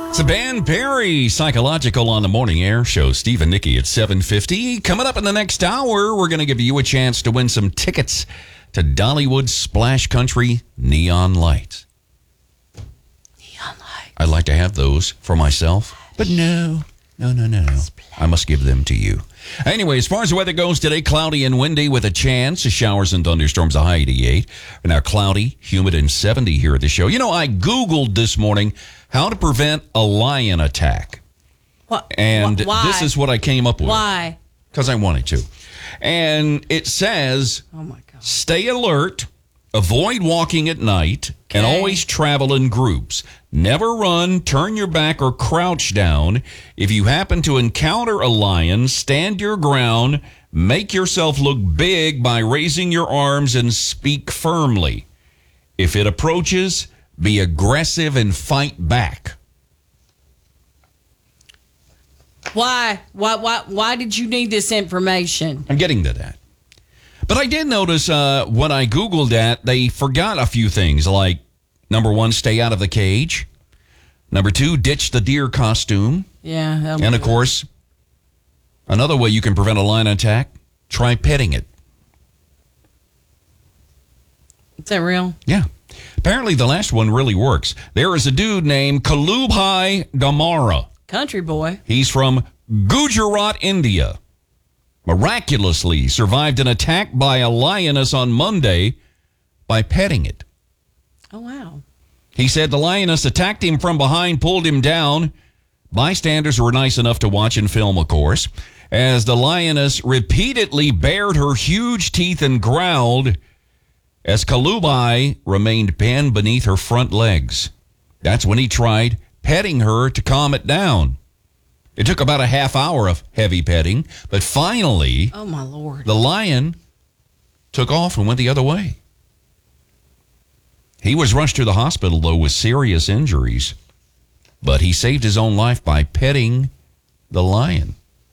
It's a Ben Perry Psychological on the Morning Air Show. Steve and Nikki at 7:50. Coming up in the next hour, we're going to give you a chance to win some tickets to Dollywood Splash Country Neon Lights. Neon Lights. I'd like to have those for myself, but no. I must give them to you. Anyway, as far as the weather goes today, cloudy and windy with a chance of showers and thunderstorms, a high 88. Now cloudy, humid, and 70 here at the show. You know, I Googled this morning how to prevent a lion attack. What? And Why? this is what I came up with. Why? Because I wanted to. And it says, Oh, my God. stay alert, avoid walking at night, and Okay. always travel in groups. Never run, turn your back, or crouch down. If you happen to encounter a lion, stand your ground. Make yourself look big by raising your arms and speak firmly. If it approaches, be aggressive and fight back. Why? Why did you need this information? I'm getting to that. But I did notice when I Googled that, they forgot a few things like, number one, stay out of the cage. Number two, ditch the deer costume. Yeah. And, of course, another way you can prevent a lion attack, try petting it. Is that real? Yeah. Apparently, the last one really works. There is a dude named Kalubhai Gamara. Country boy. He's from Gujarat, India. Miraculously survived an attack by a lioness on Monday by petting it. Oh, wow. He said the lioness attacked him from behind, pulled him down. Bystanders were nice enough to watch and film, of course, as the lioness repeatedly bared her huge teeth and growled as Kalubai remained pinned beneath her front legs. That's when he tried petting her to calm it down. It took about a half hour of heavy petting, but finally, Oh, my Lord. the lion took off and went the other way. He was rushed to the hospital, though, with serious injuries, but he saved his own life by petting the lion.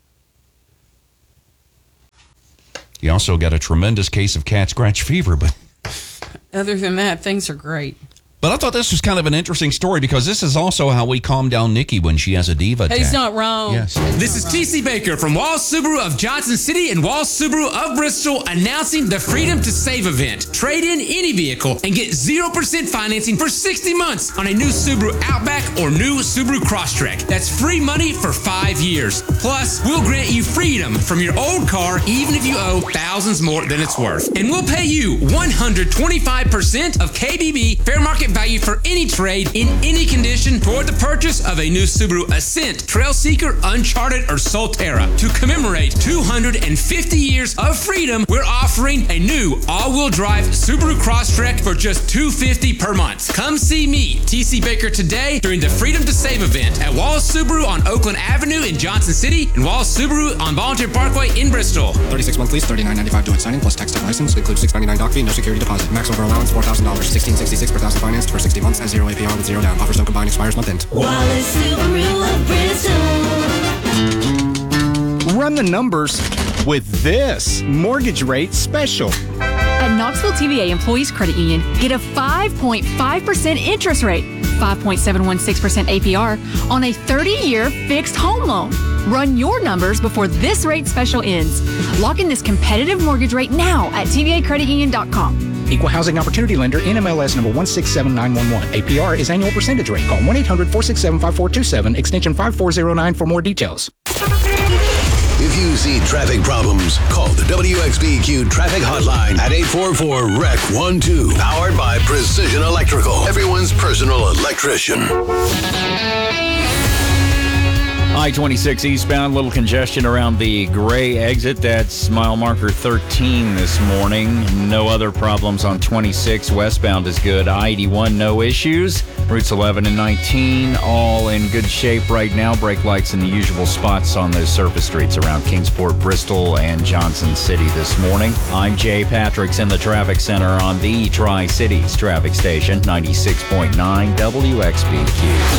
He also got a tremendous case of cat scratch fever, but Other than that, things are great. I thought this was kind of an interesting story because this is also how we calm down Nikki when she has a diva attack. He's not wrong. Yes. This is TC Baker from Walls Subaru of Johnson City and Walls Subaru of Bristol announcing the Freedom to Save event. Trade in any vehicle and get 0% financing for 60 months on a new Subaru Outback or new Subaru Crosstrek. That's free money for 5 years. Plus, we'll grant you freedom from your old car even if you owe thousands more than it's worth. And we'll pay you 125% of KBB fair market value for any trade in any condition toward the purchase of a new Subaru Ascent, Trailseeker, Uncharted, or Solterra. To commemorate 250 years of freedom, we're offering a new all-wheel drive Subaru Crosstrek for just $250 per month. Come see me, TC Baker, today during the Freedom to Save event at Walls Subaru on Oakland Avenue in Johnson City and Walls Subaru on Volunteer Parkway in Bristol. 36-month lease, $39.95 to signing plus tax and license. Includes $6.99 doc fee, no security deposit. Maximum over allowance $4,000. $16.66 per thousand financed for 60 months at 0 APR with 0 down. Offers don't combine, expires month end. Wallace Subaru of Bristol. Run the numbers with this mortgage rate special. At Knoxville TVA Employees Credit Union, get a 5.5% interest rate, 5.716% APR on a 30-year fixed home loan. Run your numbers before this rate special ends. Lock in this competitive mortgage rate now at tvacreditunion.com. Equal Housing Opportunity Lender, NMLS number 167911. APR is annual percentage rate. Call 1-800-467-5427, extension 5409 for more details. If you see traffic problems, call the WXBQ traffic hotline at 844-REC-12. Powered by Precision Electrical, everyone's personal electrician. I-26 eastbound, little congestion around the Gray exit. That's mile marker 13 this morning. No other problems on 26 westbound is good. I-81, no issues. Routes 11 and 19, all in good shape right now. Brake lights in the usual spots on those surface streets around Kingsport, Bristol, and Johnson City this morning. I'm Jay Patrick's in the traffic center on the Tri-Cities traffic station, 96.9 WXBQ.